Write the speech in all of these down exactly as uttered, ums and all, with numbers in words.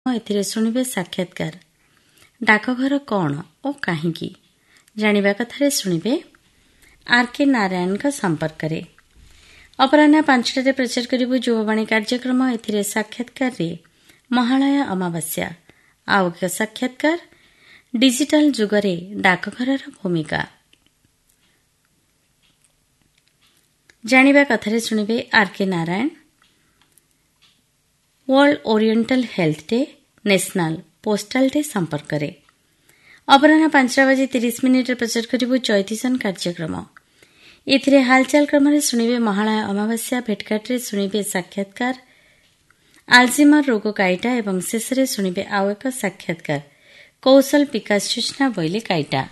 ଏଥିରେ ଶୁଣିବେ ସାକ୍ଷାତକାର। ଡାକଘର କ'ଣ ଓ କାହିଁକି ଜାଣିବା କଥାରେ ଶୁଣିବେ ଆର୍ କେ ନାରାୟଣଙ୍କ ସମ୍ପର୍କରେ। ଅପରାହ୍ନ ପାଞ୍ଚଟାରେ ପ୍ରଚାର କରିବୁ ଯୁବବାଣୀ କାର୍ଯ୍ୟକ୍ରମ। ଏଥିରେ ସାକ୍ଷାତକାରରେ ମହାଳୟା ଅମାବାସ୍ୟା। ଆଉ ଏକ ସାକ୍ଷାତକାର ଡିଜିଟାଲ ଯୁଗରେ ଡାକଘରର ଭୂମିକା ଜାଣିବା କଥାରେ ଶୁଣିବେ ଆର୍ କେ Narayan. World oriental health day, national postal day ସମ୍ପର୍କରେ। ଅପରାହ୍ନ ପାଞ୍ଚଟା ବାଜି ତିରିଶ ମିନିଟ୍ରେ ପ୍ରଚାର କରିବୁ ଚୈତିସନ୍ କାର୍ଯ୍ୟକ୍ରମ। ଏଥିରେ ହାଲଚାଲ କ୍ରମରେ ଶୁଣିବେ ମହାଳୟା ଅମାବାସ୍ୟା, ଭେଟଘାଟରେ ଶୁଣିବେ ସାକ୍ଷାତକାର ଆଲଜିମର ରୋଗ କାଇଟା ଏବଂ ଶେଷରେ ଶୁଣିବେ ଆଉ ଏକ ସାକ୍ଷାତକାର କୌଶଲ ବିକାଶ ଯୋଜନା ବୋଇଲେ କାଇଟା।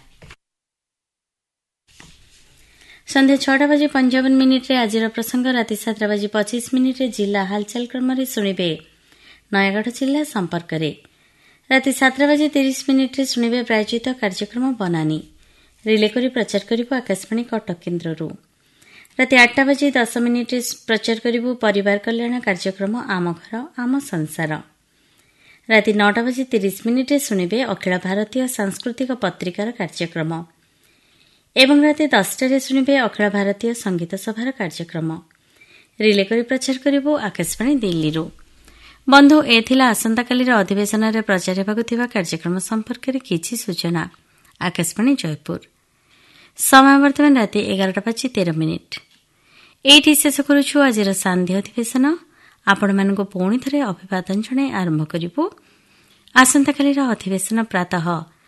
ସନ୍ଧ୍ୟା ଛଅଟା ବାଜି ପଞ୍ଚାବନ ମିନିଟ୍ରେ ଆଜିର ପ୍ରସଙ୍ଗ। ରାତି ସାତଟା ବାଜି ପଚିଶ ମିନିଟ୍ରେ ଜିଲ୍ଲା ହାଲଚାଲ କ୍ରମରେ ଶୁଣିବେ ନୟାଗଡ଼ ଜିଲ୍ଲା ସମ୍ପର୍କରେ। ରାତି ସାତଟା ବାଜି ତିରିଶ ମିନିଟ୍ରେ ଶୁଣିବେ ପ୍ରାୟୋଜିତ କାର୍ଯ୍ୟକ୍ରମ ବନାନୀ। ରିଲେ କରି ପ୍ରଚାର କରିବୁ ଆକାଶବାଣୀ କଟକ କେନ୍ଦ୍ରରୁ। ରାତି ଆଠଟା ବାଜି ଦଶ ମିନିଟ୍ରେ ପ୍ରଚାର କରିବୁ ପରିବାର କଲ୍ୟାଣ କାର୍ଯ୍ୟକ୍ରମ ଆମ ଘର ଆମ ସଂସାର। ରାତି ନଅଟା ବାଜି ତିରିଶ ମିନିଟ୍ରେ ଶୁଣିବେ ଅଖିଳ ଭାରତୀୟ ସାଂସ୍କୃତିକ ପତ୍ରିକାର କାର୍ଯ୍ୟକ୍ରମ ଏବଂ ରାତି ଦଶଟାରେ ଶୁଣିବେ ଅଖିଳ ଭାରତୀୟ ସଙ୍ଗୀତ ସଭାର କାର୍ଯ୍ୟକ୍ରମ। ରିଲେ କରି ପ୍ରଚାର କରିବୁ ଆକାଶବାଣୀ ଦିଲ୍ଲୀରୁ। ବନ୍ଧୁ, ଏ ଥିଲା ଆସନ୍ତାକାଲିର ଅଧିବେଶନରେ ପ୍ରଚାର ହେବାକୁ ଥିବା କାର୍ଯ୍ୟକ୍ରମ ସମ୍ପର୍କରେ କିଛି ସୂଚନା। ଆକାଶବାଣୀ ଜୟପୁର। ସମୟ ବର୍ତ୍ତମାନ ରାତି ଏଗାରଟା ବାଜି ତେର ମିନିଟ୍। ଏଇଠି ଶେଷ କରୁଛୁ ଆଜିର ସାନ୍ଧ୍ୟ ଅଧିବେଶନ। ଆପଣମାନଙ୍କୁ ପୁଣି ଥରେ ଅଭିବାଦନ ଜଣାଇ ଆରମ୍ଭ କରିବୁ ଆସନ୍ତାକାଲିର ଅଧିବେଶନ ପ୍ରାତଃ